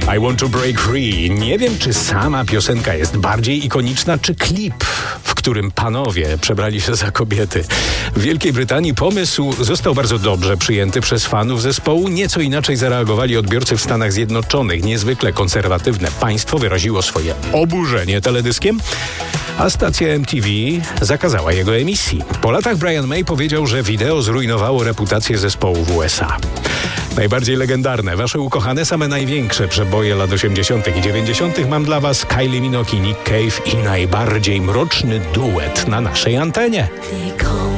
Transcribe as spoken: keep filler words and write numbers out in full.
I Want to Break Free. Nie wiem, czy sama piosenka jest bardziej ikoniczna, czy klip, w którym panowie przebrali się za kobiety. W Wielkiej Brytanii pomysł został bardzo dobrze przyjęty przez fanów zespołu. Nieco inaczej zareagowali odbiorcy w Stanach Zjednoczonych. Niezwykle konserwatywne państwo wyraziło swoje oburzenie teledyskiem, a stacja M T V zakazała jego emisji. Po latach Brian May powiedział, że wideo zrujnowało reputację zespołu w U S A. Najbardziej legendarne, wasze ukochane, same największe przeboje lat osiemdziesiątych i dziewięćdziesiątych mam dla was Kylie Minogue, Nick Cave i najbardziej mroczny duet na naszej antenie.